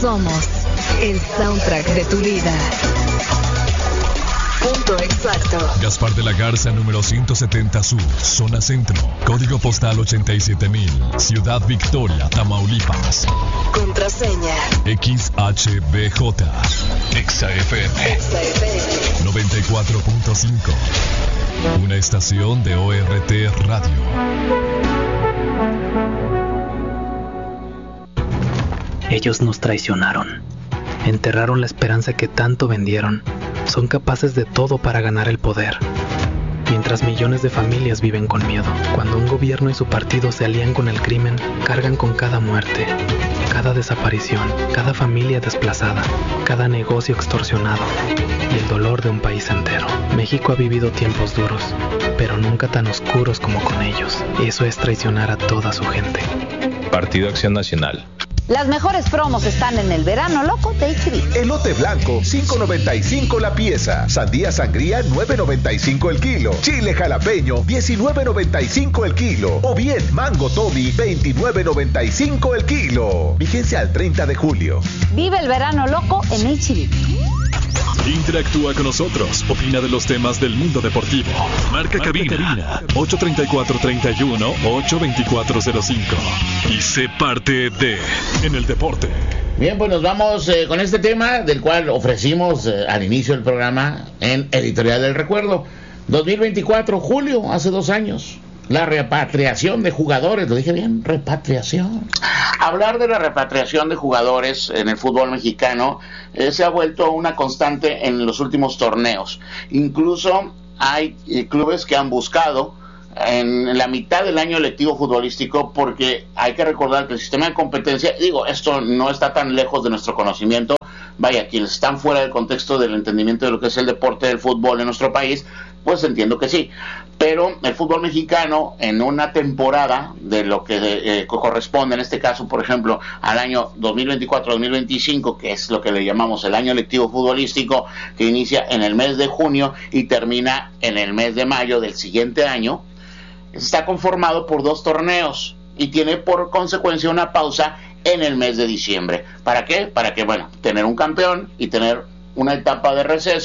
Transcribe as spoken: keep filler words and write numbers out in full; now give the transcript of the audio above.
Somos el soundtrack de tu vida. Punto exacto. Gaspar de la Garza, número ciento setenta Sur, zona centro. Código postal ochenta y siete mil. Ciudad Victoria, Tamaulipas. Contraseña X H B J. Exa F M. Exa F M. noventa y cuatro punto cinco. Una estación de O R T Radio. Ellos nos traicionaron. Enterraron la esperanza que tanto vendieron. Son capaces de todo para ganar el poder. Mientras millones de familias viven con miedo, cuando un gobierno y su partido se alían con el crimen, cargan con cada muerte, cada desaparición, cada familia desplazada, cada negocio extorsionado y el dolor de un país entero. México ha vivido tiempos duros, pero nunca tan oscuros como con ellos. Eso es traicionar a toda su gente. Partido Acción Nacional. Las mejores promos están en el verano loco de H B. Elote blanco, cinco noventa y cinco la pieza. Sandía sangría, nueve noventa y cinco el kilo. Chile jalapeño, diecinueve noventa y cinco el kilo. O bien, mango Tommy, veintinueve noventa y cinco el kilo. Vigencia al treinta de julio. Vive el verano loco en H B. Interactúa con nosotros. Opina de los temas del mundo deportivo. Marca, Marca cabina, cabina ocho treinta y cuatro treinta y uno, ocho veinticuatro cero cinco. Y sé parte de En el Deporte. Bien, pues nos vamos eh, con este tema del cual ofrecimos eh, al inicio del programa en Editorial del Recuerdo. dos mil veinticuatro, julio, hace dos años. La repatriación de jugadores, lo dije bien, repatriación. Hablar de la repatriación de jugadores en el fútbol mexicano eh, se ha vuelto una constante en los últimos torneos. Incluso hay eh, clubes que han buscado en la mitad del año lectivo futbolístico, porque hay que recordar que el sistema de competencia, digo, esto no está tan lejos de nuestro conocimiento, vaya, quienes están fuera del contexto del entendimiento de lo que es el deporte del fútbol en nuestro país, pues entiendo que sí, pero el fútbol mexicano en una temporada de lo que eh, corresponde en este caso, por ejemplo, al año dos mil veinticuatro dos mil veinticinco, que es lo que le llamamos el año lectivo futbolístico, que inicia en el mes de junio y termina en el mes de mayo del siguiente año, está conformado por dos torneos y tiene por consecuencia una pausa en el mes de diciembre. ¿Para qué? Para que, bueno, tener un campeón y tener una etapa de receso